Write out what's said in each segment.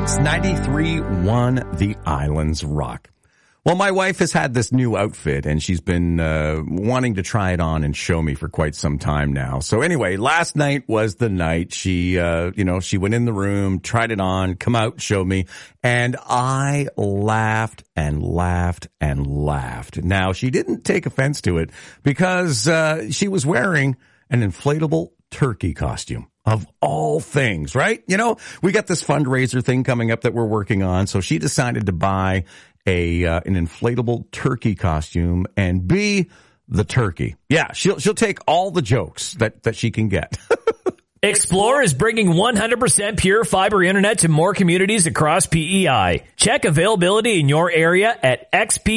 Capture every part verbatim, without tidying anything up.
Max ninety-three point one, The Islands Rock. Well, my wife has had this new outfit, and she's been uh, wanting to try it on and show me for quite some time now. So anyway, last night was the night. She, uh, you know, she went in the room, tried it on, come out, showed me, and I laughed and laughed and laughed. Now, she didn't take offense to it because uh, she was wearing an inflatable turkey costume. Of all things, right? You know, we got this fundraiser thing coming up that we're working on. So she decided to buy a uh, an inflatable turkey costume and be the turkey. Yeah, she'll she'll take all the jokes that, that she can get. Xplore is bringing one hundred percent pure fiber internet to more communities across P E I. Check availability in your area at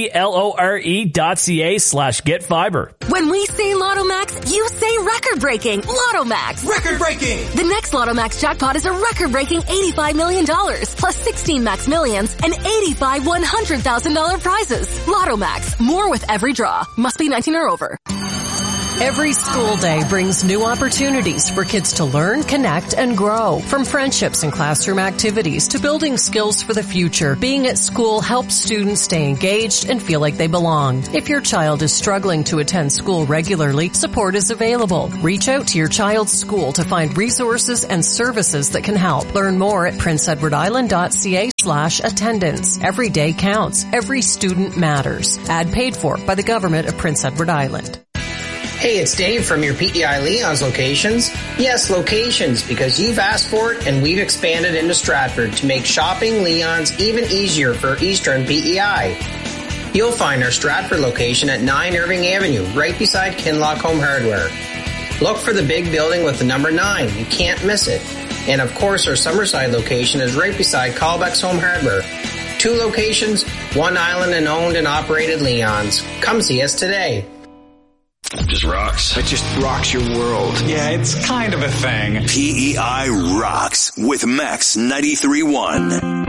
xplore.ca slash get fiber. When we say Lotto Max, you say record breaking. Lotto Max. Record breaking. The next Lotto Max jackpot is a record breaking eighty-five million dollars plus sixteen Max Millions and eighty-five one hundred thousand dollars prizes. Lotto Max. More with every draw. Must be nineteen or over. Every school day brings new opportunities for kids to learn, connect, and grow. From friendships and classroom activities to building skills for the future, being at school helps students stay engaged and feel like they belong. If your child is struggling to attend school regularly, support is available. Reach out to your child's school to find resources and services that can help. Learn more at princeedwardisland.ca slash attendance. Every day counts. Every student matters. Ad paid for by the Government of Prince Edward Island. Hey, it's Dave from your P E I Leon's locations. Yes, locations, because you've asked for it and we've expanded into Stratford to make shopping Leon's even easier for Eastern P E I. You'll find our Stratford location at nine Irving Avenue, right beside Kinlock Home Hardware. Look for the big building with the number nine. You can't miss it. And of course, our Summerside location is right beside Callbeck's Home Hardware. Two locations, one island and owned and operated Leon's. Come see us today. Just rocks. It just rocks your world. Yeah, it's kind of a thing. P E I rocks with Max ninety-three point one.